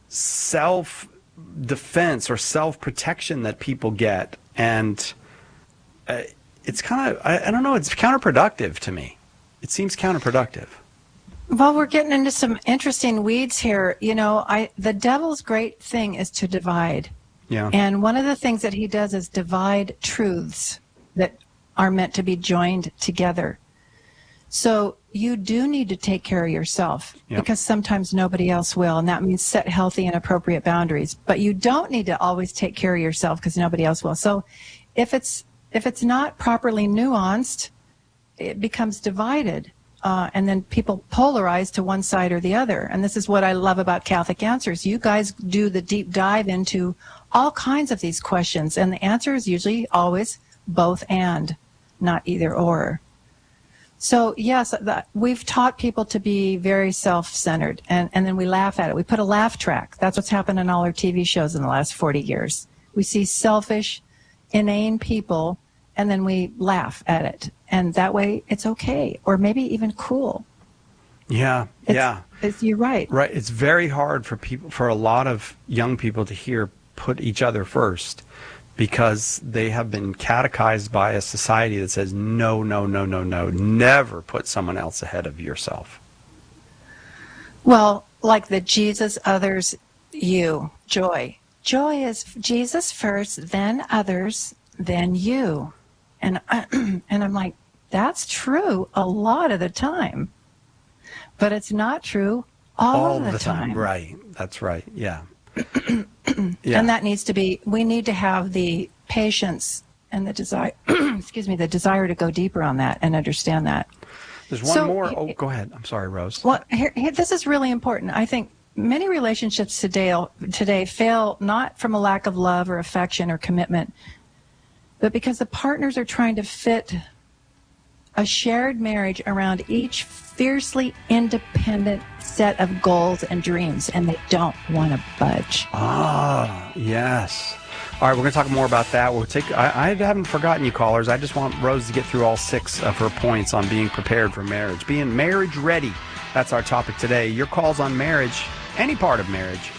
self-defense or self-protection that people get. And it's kind of, I don't know, it's counterproductive to me. It seems counterproductive. Well, we're getting into some interesting weeds here. You know, the devil's great thing is to divide. Yeah. And one of the things that he does is divide truths that are meant to be joined together. So you do need to take care of yourself, because sometimes nobody else will, and that means set healthy and appropriate boundaries. But you don't need to always take care of yourself because nobody else will. So if it's not properly nuanced, it becomes divided. And then people polarize to one side or the other. And this is what I love about Catholic Answers. You guys do the deep dive into all kinds of these questions. And the answer is usually always both and, not either or. So, yes, we've taught people to be very self-centered. And then we laugh at it. We put a laugh track. That's what's happened in all our TV shows in the last 40 years. We see selfish, inane people, and then we laugh at it. And that way it's okay, or maybe even cool. Yeah, you're right. Right. It's very hard for a lot of young people to hear put each other first, because they have been catechized by a society that says, no, never put someone else ahead of yourself. Well, like the Jesus, others, you, joy. Joy is Jesus first, then others, then you. And I'm like, that's true a lot of the time, but it's not true all of the time. Right. That's right. Yeah. And that needs to be, we need to have the patience and the desire, the desire to go deeper on that and understand that. There's one more. Oh, go ahead. I'm sorry, Rose. Well, here, this is really important. I think many relationships today fail not from a lack of love or affection or commitment, but because the partners are trying to fit a shared marriage around each fiercely independent set of goals and dreams, and they don't want to budge. Ah, yes. All right, we're going to talk more about that. I haven't forgotten you, callers. I just want Rose to get through all 6 of her points on being prepared for marriage, being marriage ready. That's our topic today. Your calls on marriage, any part of marriage,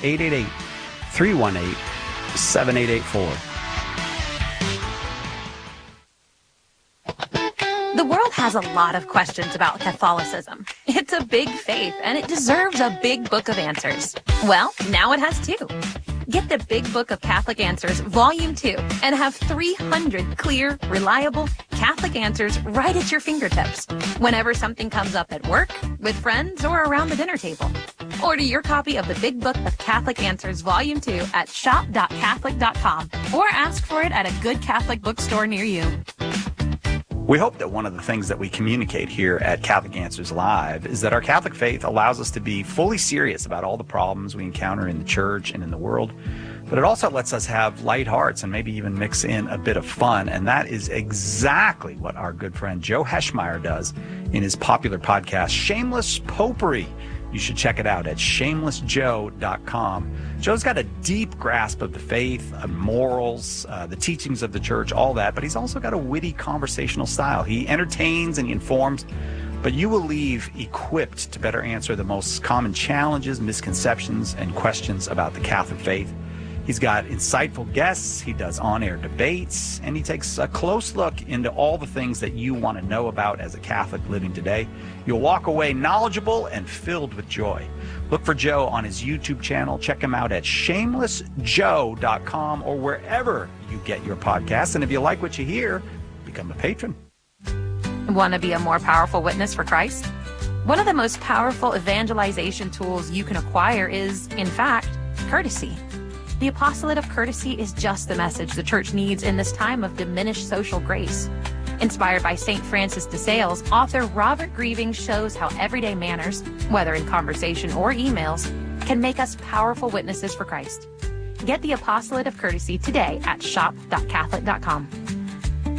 888-318-7884. The world has a lot of questions about Catholicism. It's a big faith, and it deserves a big book of answers. Well, now it has 2. Get the Big Book of Catholic Answers, Volume 2, and have 300 clear, reliable Catholic answers right at your fingertips whenever something comes up at work, with friends, or around the dinner table. Order your copy of the Big Book of Catholic Answers, Volume 2 at shop.catholic.com, or ask for it at a good Catholic bookstore near you. We hope that one of the things that we communicate here at Catholic Answers Live is that our Catholic faith allows us to be fully serious about all the problems we encounter in the church and in the world, but it also lets us have light hearts and maybe even mix in a bit of fun, and that is exactly what our good friend Joe Heschmeyer does in his popular podcast, Shameless Popery. You should check it out at shamelessjoe.com. Joe's got a deep grasp of the faith, morals, the teachings of the church, all that, but he's also got a witty conversational style. He entertains and he informs, but you will leave equipped to better answer the most common challenges, misconceptions, and questions about the Catholic faith. He's got insightful guests, he does on-air debates, and he takes a close look into all the things that you want to know about as a Catholic living today. You'll walk away knowledgeable and filled with joy. Look for Joe on his YouTube channel. Check him out at shamelessjoe.com or wherever you get your podcasts. And if you like what you hear, become a patron. Want to be a more powerful witness for Christ? One of the most powerful evangelization tools you can acquire is, in fact, courtesy. The apostolate of courtesy is just the message the church needs in this time of diminished social grace. Inspired by St. Francis de Sales, author Robert Grieving shows how everyday manners, whether in conversation or emails, can make us powerful witnesses for Christ. Get the apostolate of courtesy today at shop.catholic.com.